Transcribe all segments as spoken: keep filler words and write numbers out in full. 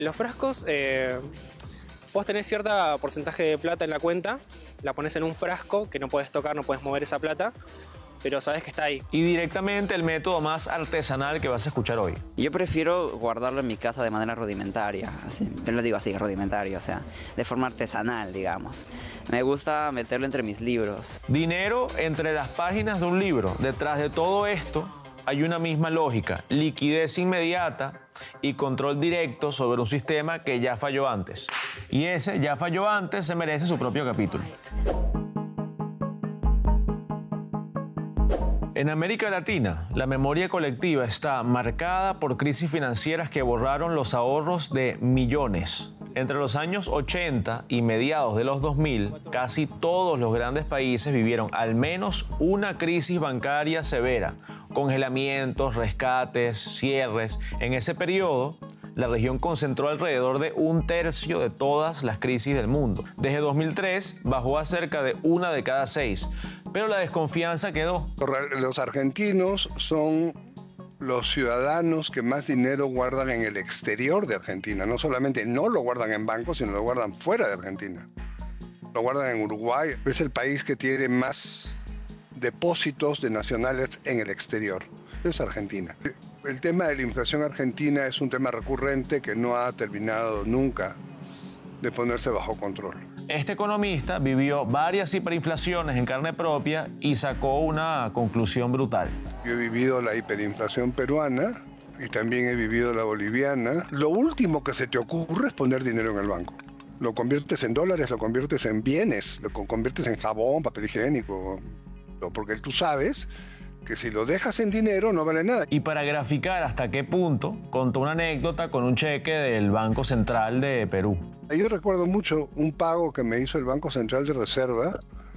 Los frascos, eh, vos tenés cierto porcentaje de plata en la cuenta, la pones en un frasco que no puedes tocar, no puedes mover esa plata, pero sabes que está ahí. Y directamente el método más artesanal que vas a escuchar hoy. Yo prefiero guardarlo en mi casa de manera rudimentaria, así, yo lo digo así, rudimentario, o sea, de forma artesanal, digamos. Me gusta meterlo entre mis libros. Dinero entre las páginas de un libro. Detrás de todo esto hay una misma lógica, liquidez inmediata y control directo sobre un sistema que ya falló antes. Y ese ya falló antes se merece su propio capítulo. En América Latina, la memoria colectiva está marcada por crisis financieras que borraron los ahorros de millones. Entre los años ochenta y mediados de los dos mil, casi todos los grandes países vivieron al menos una crisis bancaria severa, congelamientos, rescates, cierres. En ese periodo, la región concentró alrededor de un tercio de todas las crisis del mundo. Desde dos mil tres bajó a cerca de una de cada seis, pero la desconfianza quedó. Los argentinos son los ciudadanos que más dinero guardan en el exterior de Argentina. No solamente no lo guardan en bancos, sino lo guardan fuera de Argentina. Lo guardan en Uruguay. Es el país que tiene más depósitos de nacionales en el exterior. Es Argentina. El tema de la inflación argentina es un tema recurrente que no ha terminado nunca de ponerse bajo control. Este economista vivió varias hiperinflaciones en carne propia y sacó una conclusión brutal. Yo he vivido la hiperinflación peruana y también he vivido la boliviana. Lo último que se te ocurre es poner dinero en el banco. Lo conviertes en dólares, lo conviertes en bienes, lo conviertes en jabón, papel higiénico, porque tú sabes que si lo dejas en dinero no vale nada. Y para graficar hasta qué punto, contó una anécdota con un cheque del Banco Central de Perú. Yo recuerdo mucho un pago que me hizo el Banco Central de Reserva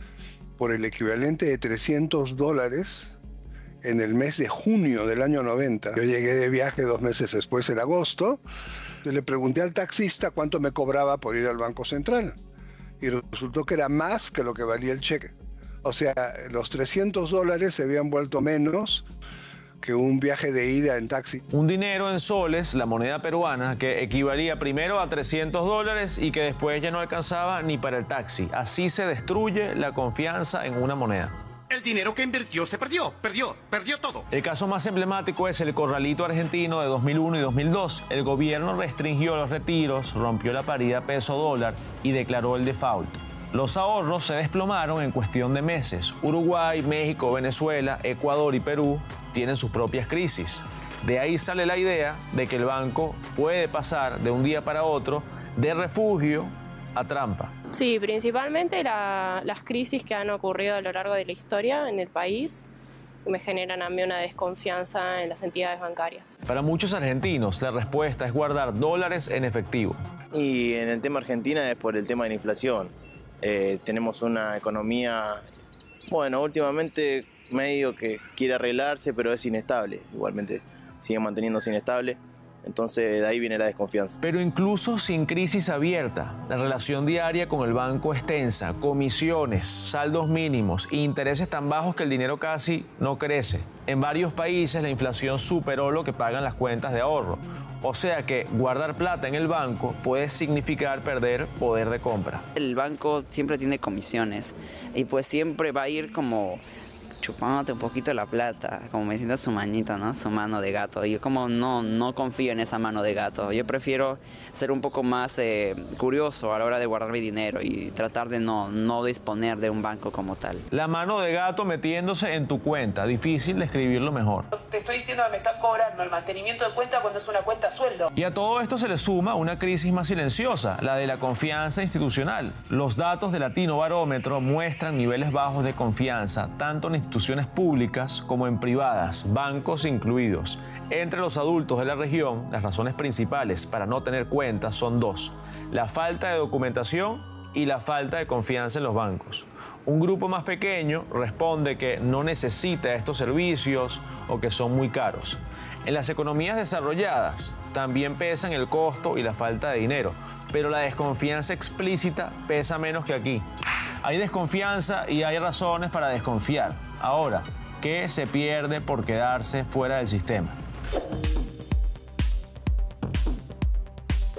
por el equivalente de trescientos dólares en el mes de junio del año noventa. Yo llegué de viaje dos meses después, en agosto. Le pregunté al taxista cuánto me cobraba por ir al Banco Central y resultó que era más que lo que valía el cheque. O sea, los trescientos dólares se habían vuelto menos que un viaje de ida en taxi. Un dinero en soles, la moneda peruana, que equivalía primero a trescientos dólares y que después ya no alcanzaba ni para el taxi. Así se destruye la confianza en una moneda. El dinero que invirtió se perdió, perdió, perdió todo. El caso más emblemático es el corralito argentino de dos mil uno y dos mil dos. El gobierno restringió los retiros, rompió la paridad peso-dólar y declaró el default. Los ahorros se desplomaron en cuestión de meses. Uruguay, México, Venezuela, Ecuador y Perú tienen sus propias crisis. De ahí sale la idea de que el banco puede pasar de un día para otro de refugio a trampa. Sí, principalmente la, las crisis que han ocurrido a lo largo de la historia en el país me generan a mí una desconfianza en las entidades bancarias. Para muchos argentinos, la respuesta es guardar dólares en efectivo. Y en el tema Argentina es por el tema de la inflación. Eh, tenemos una economía, bueno, últimamente medio que quiere arreglarse, pero es inestable. Igualmente sigue manteniéndose inestable. Entonces de ahí viene la desconfianza. Pero incluso sin crisis abierta, la relación diaria con el banco es tensa, comisiones, saldos mínimos e intereses tan bajos que el dinero casi no crece. En varios países la inflación superó lo que pagan las cuentas de ahorro. O sea que guardar plata en el banco puede significar perder poder de compra. El banco siempre tiene comisiones y pues siempre va a ir como chupándote un poquito la plata, como metiendo su manito, ¿no? Su mano de gato. Yo como no, no confío en esa mano de gato. Yo prefiero ser un poco más eh, curioso a la hora de guardar mi dinero y tratar de no, no disponer de un banco como tal. La mano de gato metiéndose en tu cuenta. Difícil describirlo mejor. Te estoy diciendo que me están cobrando el mantenimiento de cuenta cuando es una cuenta a sueldo. Y a todo esto se le suma una crisis más silenciosa, la de la confianza institucional. Los datos de Latino Barómetro muestran niveles bajos de confianza, tanto en instituciones públicas como en privadas, bancos incluidos. Entre los adultos de la región, las razones principales para no tener cuentas son dos: la falta de documentación y la falta de confianza en los bancos. Un grupo más pequeño responde que no necesita estos servicios o que son muy caros. En las economías desarrolladas también pesan el costo y la falta de dinero, pero la desconfianza explícita pesa menos que aquí. Hay desconfianza y hay razones para desconfiar. Ahora, ¿qué se pierde por quedarse fuera del sistema?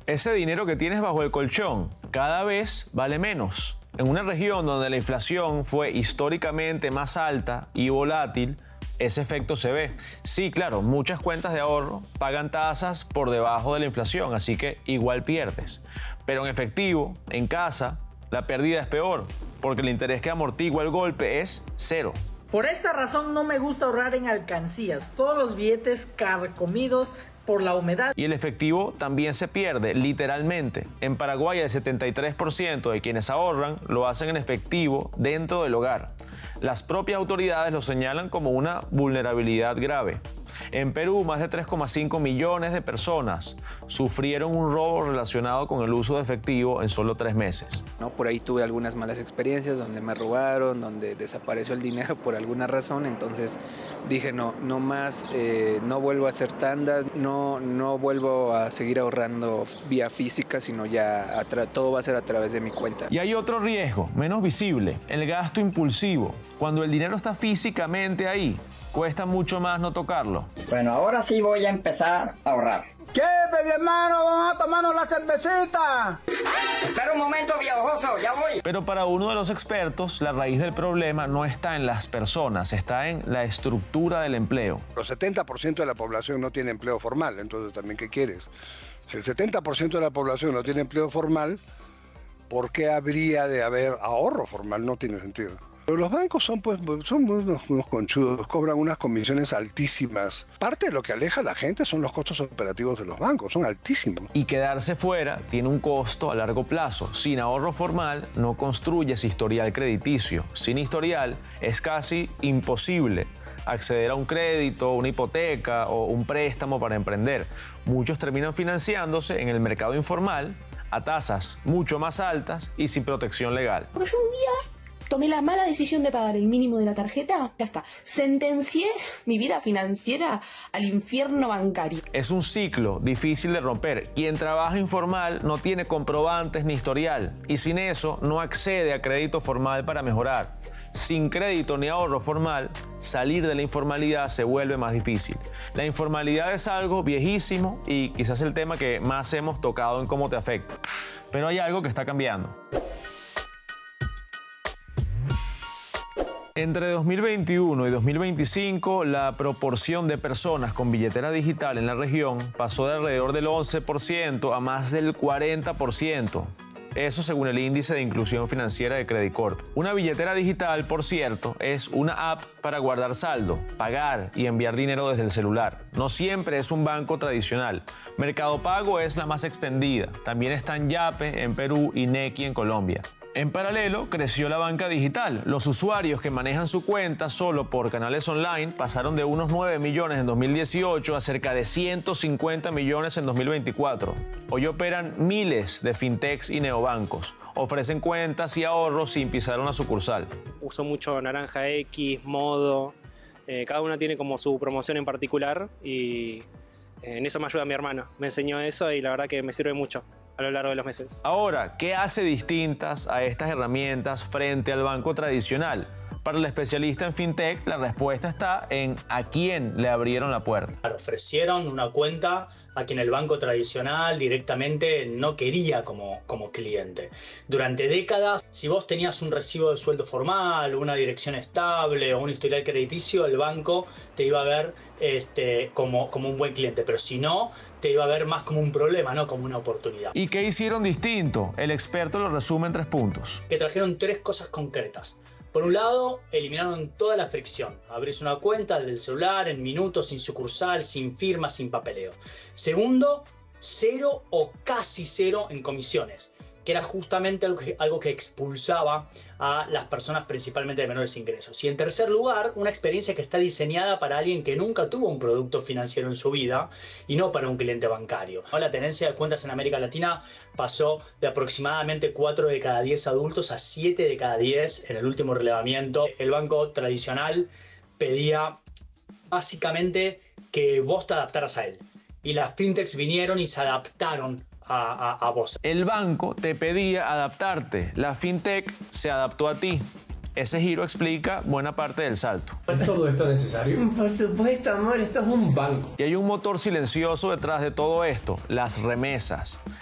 Ese dinero que tienes bajo el colchón cada vez vale menos. En una región donde la inflación fue históricamente más alta y volátil, ese efecto se ve. Sí, claro, muchas cuentas de ahorro pagan tasas por debajo de la inflación, así que igual pierdes. Pero en efectivo, en casa, la pérdida es peor, porque el interés que amortigua el golpe es cero. Por esta razón no me gusta ahorrar en alcancías. Todos los billetes carcomidos por la humedad. Y el efectivo también se pierde, literalmente. En Paraguay el setenta y tres por ciento de quienes ahorran lo hacen en efectivo dentro del hogar. Las propias autoridades lo señalan como una vulnerabilidad grave. En Perú, más de tres coma cinco millones de personas sufrieron un robo relacionado con el uso de efectivo en solo tres meses. ¿No? Por ahí tuve algunas malas experiencias donde me robaron, donde desapareció el dinero por alguna razón. Entonces dije, no, no más, eh, no vuelvo a hacer tandas, no, no vuelvo a seguir ahorrando vía física, sino ya a todo va a ser a través de mi cuenta. Y hay otro riesgo, menos visible, el gasto impulsivo. Cuando el dinero está físicamente ahí, cuesta mucho más no tocarlo. Bueno, ahora sí voy a empezar a ahorrar. ¿Qué, mi hermano? Vamos a tomarnos la cervecita. Espera un momento, viejoso, ya voy. Pero para uno de los expertos, la raíz del problema no está en las personas, está en la estructura del empleo. El setenta por ciento de la población no tiene empleo formal, entonces también, ¿qué quieres? Si el setenta por ciento de la población no tiene empleo formal, ¿por qué habría de haber ahorro formal? No tiene sentido. Pero los bancos son, pues, son unos, unos conchudos, cobran unas comisiones altísimas. Parte de lo que aleja a la gente son los costos operativos de los bancos, son altísimos. Y quedarse fuera tiene un costo a largo plazo. Sin ahorro formal no construyes historial crediticio. Sin historial es casi imposible acceder a un crédito, una hipoteca o un préstamo para emprender. Muchos terminan financiándose en el mercado informal a tasas mucho más altas y sin protección legal. Pero yo un día tomé la mala decisión de pagar el mínimo de la tarjeta, ya está. Sentencié mi vida financiera al infierno bancario. Es un ciclo difícil de romper. Quien trabaja informal no tiene comprobantes ni historial y sin eso no accede a crédito formal para mejorar. Sin crédito ni ahorro formal, salir de la informalidad se vuelve más difícil. La informalidad es algo viejísimo y quizás el tema que más hemos tocado en cómo te afecta. Pero hay algo que está cambiando. Entre dos mil veintiuno y dos mil veinticinco, la proporción de personas con billetera digital en la región pasó de alrededor del once por ciento a más del cuarenta por ciento. Eso según el índice de inclusión financiera de Credit Corp. Una billetera digital, por cierto, es una app para guardar saldo, pagar y enviar dinero desde el celular. No siempre es un banco tradicional. Mercado Pago es la más extendida. También están Yape en Perú y Nequi en Colombia. En paralelo, creció la banca digital. Los usuarios que manejan su cuenta solo por canales online pasaron de unos nueve millones en dos mil dieciocho a cerca de ciento cincuenta millones en dos mil veinticuatro. Hoy operan miles de fintechs y neobancos. Ofrecen cuentas y ahorros sin pisar una sucursal. Uso mucho Naranja X, Modo. Eh, cada una tiene como su promoción en particular y en eso me ayuda mi hermano. Me enseñó eso y la verdad que me sirve mucho a lo largo de los meses. Ahora, ¿qué hace distintas a estas herramientas frente al banco tradicional? Para el especialista en fintech, la respuesta está en a quién le abrieron la puerta. Ofrecieron una cuenta a quien el banco tradicional directamente no quería como, como cliente. Durante décadas, si vos tenías un recibo de sueldo formal, una dirección estable o un historial crediticio, el banco te iba a ver este, como, como un buen cliente. Pero si no, te iba a ver más como un problema, no como una oportunidad. ¿Y qué hicieron distinto? El experto lo resume en tres puntos. Que trajeron tres cosas concretas. Por un lado, eliminaron toda la fricción. Abrís una cuenta desde el celular, en minutos, sin sucursal, sin firma, sin papeleo. Segundo, cero o casi cero en comisiones, que era justamente algo que, algo que expulsaba a las personas principalmente de menores ingresos. Y en tercer lugar, una experiencia que está diseñada para alguien que nunca tuvo un producto financiero en su vida y no para un cliente bancario. La tenencia de cuentas en América Latina pasó de aproximadamente cuatro de cada diez adultos a siete de cada diez en el último relevamiento. El banco tradicional pedía básicamente que vos te adaptaras a él. Y las fintechs vinieron y se adaptaron A, a, a vos. El banco te pedía adaptarte, la fintech se adaptó a ti. Ese giro explica buena parte del salto. ¿Es todo esto necesario? Por supuesto, amor, esto es un banco. Y hay un motor silencioso detrás de todo esto, las remesas.